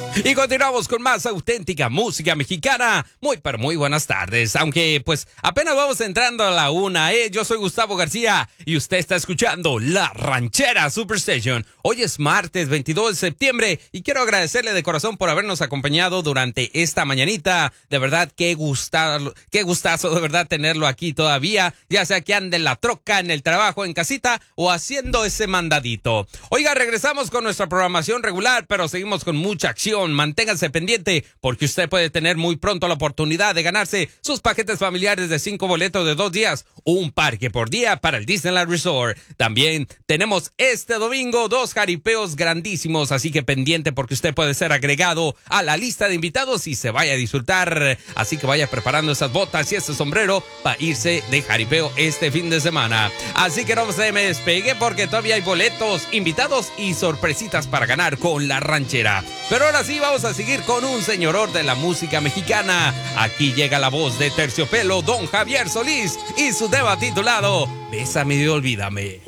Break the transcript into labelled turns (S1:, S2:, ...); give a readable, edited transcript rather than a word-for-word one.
S1: Y continuamos con más auténtica música mexicana. Muy, pero muy buenas tardes. Aunque, pues, apenas vamos entrando a la una, Yo soy Gustavo García y usted está escuchando La Ranchera Superstation. Hoy es martes 22 de septiembre y quiero agradecerle de corazón por habernos acompañado durante esta mañanita. De verdad, qué gustazo de verdad tenerlo aquí todavía, ya sea que ande en la troca, en el trabajo, en casita o haciendo ese mandadito. Oiga, regresamos con nuestra programación regular, pero seguimos con mucha acción. Manténgase pendiente porque usted puede tener muy pronto la oportunidad de ganarse sus paquetes familiares de 5 boletos de 2 días, un parque por día para el Disneyland Resort. También tenemos este domingo 2 jaripeos grandísimos, así que pendiente porque usted puede ser agregado a la lista de invitados y se vaya a disfrutar. Así que vaya preparando esas botas y ese sombrero para irse de jaripeo este fin de semana. Así que no se me despegue porque todavía hay boletos, invitados y sorpresitas para ganar con La Ranchera. Pero ahora sí vamos a seguir con un señorón de la música mexicana. Aquí llega la voz de Terciopelo, don Javier Solís, y su tema titulado Bésame y olvídame.